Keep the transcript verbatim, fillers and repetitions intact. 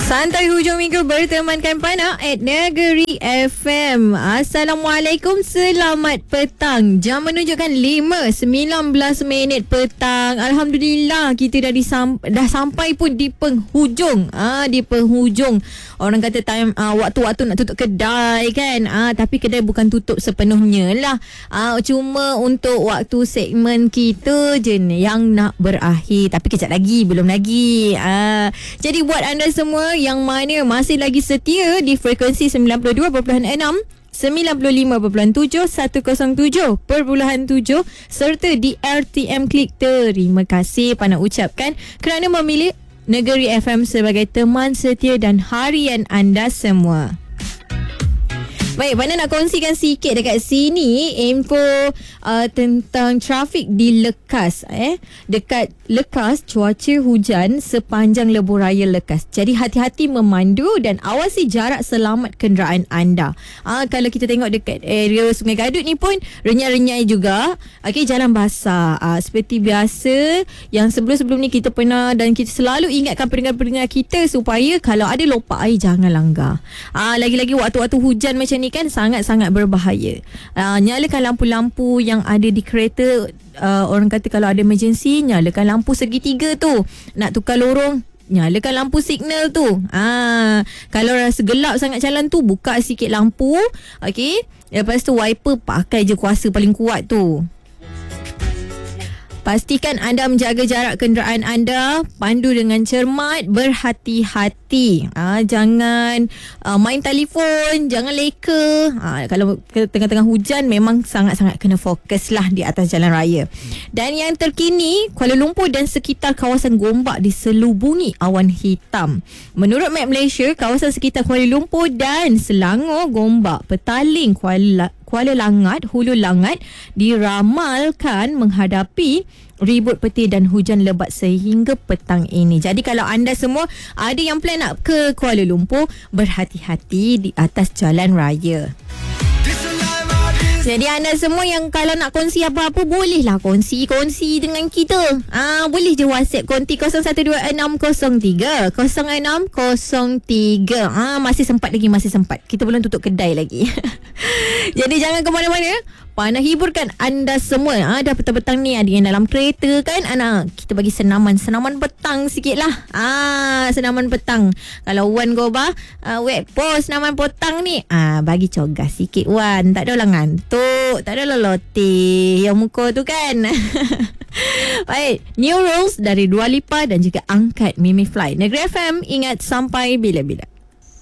Santai hujung minggu bertemankan Pana at Negeri F M. Assalamualaikum, selamat petang. Jam menunjukkan lima sembilan belas minit petang. Alhamdulillah kita dah disam, dah sampai pun di penghujung. Ah di penghujung. Orang kata time ah, waktu-waktu nak tutup kedai kan. Ah tapi kedai bukan tutup sepenuhnya lah. Ah cuma untuk waktu segmen kita je yang nak berakhir. Tapi kejap lagi, belum lagi. Ah jadi buat anda semua yang mana masih lagi setia di frekuensi sembilan puluh dua perpuluhan enam, sembilan puluh lima perpuluhan tujuh, seratus tujuh perpuluhan tujuh serta di R T M Klik, terima kasih Pana ucapkan kerana memilih Negeri F M sebagai teman setia dan harian anda semua. Baik, Pana nak kongsikan sikit dekat sini info uh, tentang trafik di Lekas. Eh, dekat Lekas, cuaca hujan sepanjang lebuh raya Lekas. Jadi hati-hati memandu dan awasi jarak selamat kenderaan anda. Ah, kalau kita tengok dekat area Sungai Gadut ni pun renyai-renyai juga. Okey, jalan basah. Ah, seperti biasa yang sebelum-sebelum ni kita pernah dan kita selalu ingatkan pendengar-pendengar kita supaya kalau ada lopak air jangan langgar. Ah, lagi-lagi waktu-waktu hujan macam ni kan sangat-sangat berbahaya. Uh, nyalakan lampu-lampu yang ada di kereta. Uh, orang kata kalau ada emergency, nyalakan lampu segitiga tu. Nak tukar lorong, nyalakan lampu signal tu. Ah, kalau rasa gelap sangat jalan tu, buka sikit lampu. Okey. Lepas tu wiper pakai je kuasa paling kuat tu. Pastikan anda menjaga jarak kenderaan anda, pandu dengan cermat, berhati-hati. Ah, jangan uh, main telefon, jangan leka. Ah, kalau ke tengah-tengah hujan memang sangat-sangat kena fokus lah di atas jalan raya. Dan yang terkini, Kuala Lumpur dan sekitar kawasan Gombak diselubungi awan hitam. Menurut Map Malaysia, kawasan sekitar Kuala Lumpur dan Selangor, Gombak, Petaling, Kuala Kuala Langat, Hulu Langat diramalkan menghadapi ribut petir dan hujan lebat sehingga petang ini. Jadi kalau anda semua ada yang plan nak ke Kuala Lumpur, berhati-hati di atas jalan raya. Jadi anda semua yang kalau nak kongsi apa-apa, bolehlah kongsi-kongsi dengan kita. Ah, boleh je WhatsApp konti kosong satu dua enam kosong tiga kosong enam kosong tiga. Ah, masih sempat lagi, masih sempat. Kita belum tutup kedai lagi. Jadi jangan ke mana-mana. Pana hiburkan anda semua. Ah, dah petang-petang ni ada yang dalam kereta kan. Anak, kita bagi senaman senaman petang sikit lah. Ah, senaman petang. Kalau Wan Goba, uh, web post senaman petang ni. Ah, bagi cogas sikit Wan. Tak ada lah ngantuk, tak ada lah loti yang muka tu kan. Baik, New Rules dari Dua Lipa dan juga Angkat Mimi Fly. Negeri F M, ingat sampai bila-bila.